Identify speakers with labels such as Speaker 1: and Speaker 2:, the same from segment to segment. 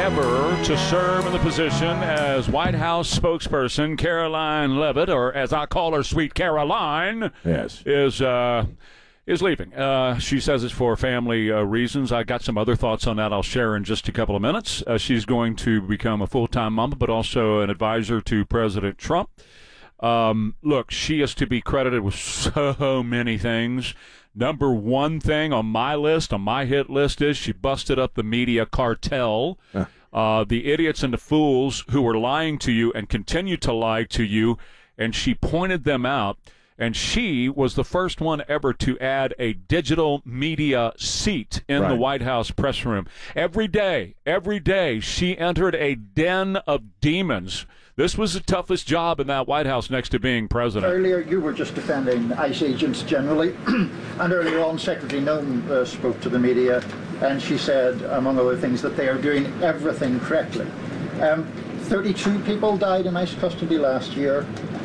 Speaker 1: ever to serve in the position as White House spokesperson, Karoline Leavitt, or as I call her, Sweet Caroline,
Speaker 2: Yes.
Speaker 1: is leaving. She says it's for family reasons. I got some other thoughts on that I'll share in just a couple of minutes. She's going to become a full-time mama, but also an advisor to President Trump. Look, she is to be credited with so many things. Number one thing on my list, on my hit list, is she busted up the media cartel. The idiots and the fools who were lying to you and continue to lie to you, and she pointed them out. And she was the first one ever to add a digital media seat in the White House press room. Every day, she entered a den of demons. This was the toughest job in that White House next to being president.
Speaker 3: Earlier, you were just defending ICE agents generally, and earlier on, Secretary Noem spoke to the media, and she said, among other things, that they are doing everything correctly. 32 people died in ICE custody last year.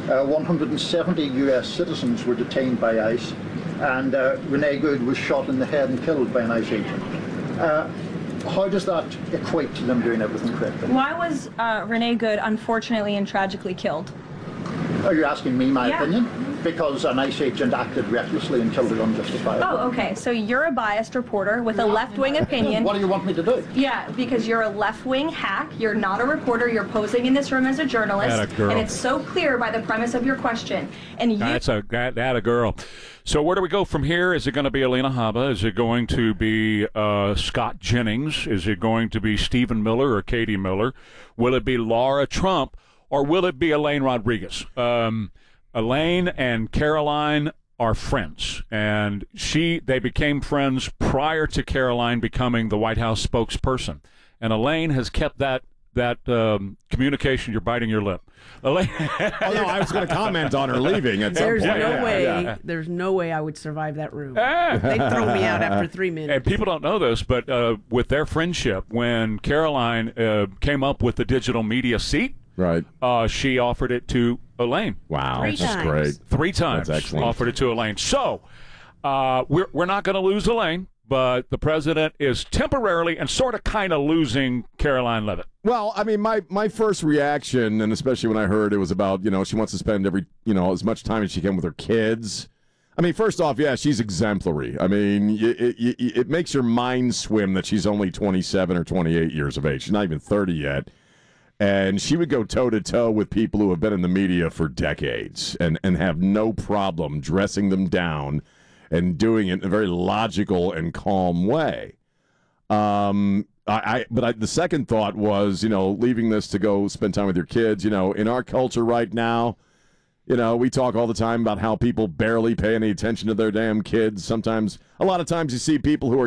Speaker 3: 170 U.S. citizens were detained by ICE, and Renee Good was shot in the head and killed by an ICE agent. How does that equate to them doing everything correctly?
Speaker 4: Why was Renee Good unfortunately and tragically killed?
Speaker 3: Are you asking me my opinion? Because an ICE agent acted recklessly and killed her unjustifiably.
Speaker 4: Oh, okay. So you're a biased reporter with a left-wing opinion.
Speaker 3: What do you want me to do?
Speaker 4: Yeah, because you're a left-wing hack. You're not a reporter. You're posing in this room as a journalist. And it's so clear by the premise of your question. And you... That's
Speaker 1: a girl. So where do we go from here? Is it going to be Alina Habba? Is it going to be Scott Jennings? Is it going to be Stephen Miller or Katie Miller? Will it be Laura Trump? Or will it be Elaine Rodriguez? Elaine and Caroline are friends, and they became friends prior to Caroline becoming the White House spokesperson. And Elaine has kept that communication. You're biting your lip. Elaine.
Speaker 2: I was going to comment on her leaving.
Speaker 5: There's no way I would survive that room. They'd throw me out after 3 minutes.
Speaker 1: And people don't know this, but with their friendship, when Caroline came up with the digital media seat, she offered it to Elaine.
Speaker 2: Wow,
Speaker 5: that's
Speaker 2: great.
Speaker 1: 3 times.
Speaker 2: That's excellent.
Speaker 1: Offered it to Elaine. So we're not going to lose Elaine, but the president is temporarily and sort of kind of losing Karoline Leavitt.
Speaker 2: Well, I mean, my first reaction, and especially when I heard it was about, she wants to spend as much time as she can with her kids. I mean, first off, she's exemplary. I mean, it makes your mind swim that she's only 27 or 28 years of age. She's not even 30 yet. And she would go toe-to-toe with people who have been in the media for decades and have no problem dressing them down and doing it in a very logical and calm way. But the second thought was, leaving this to go spend time with your kids. In our culture right now, we talk all the time about how people barely pay any attention to their damn kids. A lot of times you see people who are